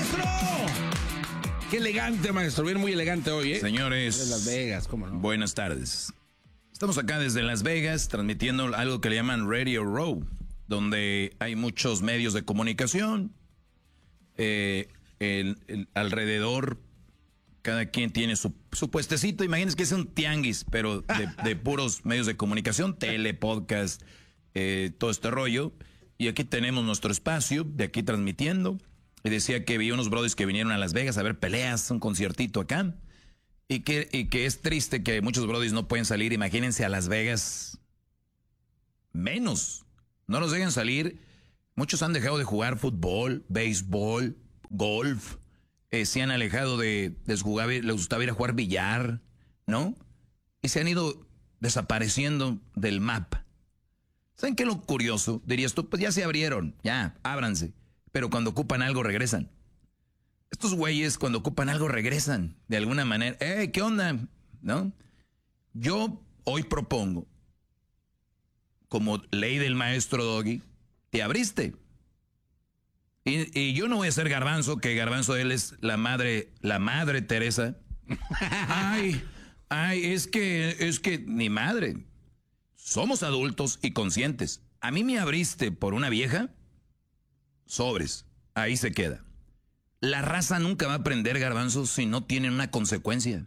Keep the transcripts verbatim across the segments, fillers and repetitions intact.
maestro! Qué elegante, maestro. Bien, muy elegante hoy, ¿eh? Señores, de Las Vegas, ¿cómo no? Buenas tardes. Estamos acá desde Las Vegas transmitiendo algo que le llaman Radio Row, donde hay muchos medios de comunicación. Eh, el, el, alrededor, cada quien tiene su, su puestecito. Imagínense que es un tianguis, pero de, de puros medios de comunicación, tele, podcast, eh, todo este rollo. Y aquí tenemos nuestro espacio, de aquí transmitiendo. Y decía que vi unos brothers que vinieron a Las Vegas a ver peleas, un conciertito acá. Y que, y que es triste que muchos brothers no pueden salir. Imagínense a Las Vegas. Menos. No los dejan salir. Muchos han dejado de jugar fútbol, béisbol, golf. Eh, se han alejado de, de jugar, les gustaba ir a jugar billar, ¿no? Y se han ido desapareciendo del mapa. ¿Saben qué es lo curioso? Dirías tú, pues ya se abrieron, ya, ábranse. Pero cuando ocupan algo, regresan. Estos güeyes, cuando ocupan algo, regresan. De alguna manera. ¡Eh, qué onda! ¿No? Yo hoy propongo, como ley del maestro Doggy, te abriste. Y, y yo no voy a ser Garbanzo, que Garbanzo él es la madre, la madre Teresa. Ay, ay, es que, es que, ni madre. Somos adultos y conscientes. A mí me abriste por una vieja. Sobres, ahí se queda. La raza nunca va a aprender, Garbanzo, si no tienen una consecuencia.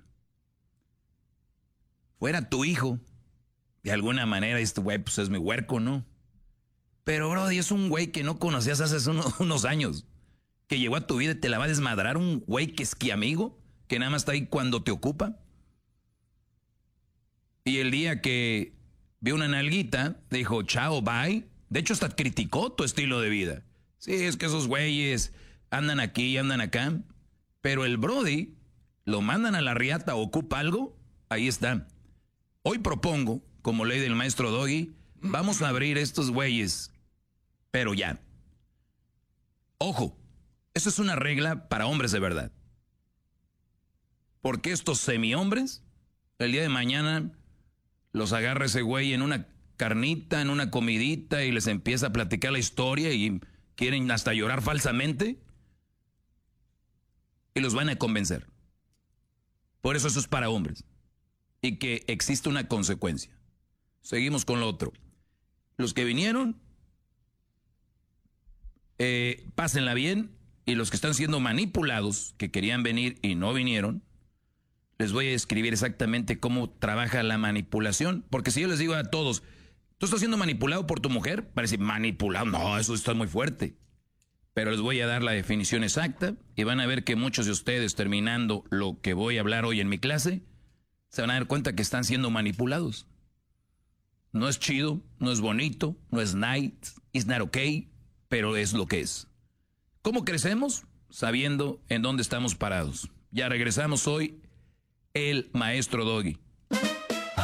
Fuera tu hijo. De alguna manera, este güey pues es mi huerco, ¿no? Pero, brody, es un güey que no conocías hace unos, unos años. Que llegó a tu vida y te la va a desmadrar un güey que es que amigo, que nada más está ahí cuando te ocupa. Y el día que vio una nalguita, dijo, chao, bye. De hecho, hasta criticó tu estilo de vida. Sí, es que esos güeyes andan aquí y andan acá. Pero el brody, lo mandan a la riata o ocupa algo, ahí está. Hoy propongo, como ley del maestro Doggy, vamos a abrir estos güeyes. Pero ya. Ojo, eso es una regla para hombres de verdad. Porque estos semi-hombres, el día de mañana, los agarra ese güey en una carnita, en una comidita y les empieza a platicar la historia y quieren hasta llorar falsamente y los van a convencer. Por eso eso es para hombres. Y que existe una consecuencia. Seguimos con lo otro. Los que vinieron, eh, pásenla bien. Y los que están siendo manipulados, que querían venir y no vinieron, les voy a describir exactamente cómo trabaja la manipulación. Porque si yo les digo a todos, ¿tú estás siendo manipulado por tu mujer? Parece manipulado. No, eso está muy fuerte. Pero les voy a dar la definición exacta y van a ver que muchos de ustedes, terminando lo que voy a hablar hoy en mi clase, se van a dar cuenta que están siendo manipulados. No es chido, no es bonito, no es nice, it's not okay, pero es lo que es. ¿Cómo crecemos? Sabiendo en dónde estamos parados. Ya regresamos hoy, el maestro Doggy.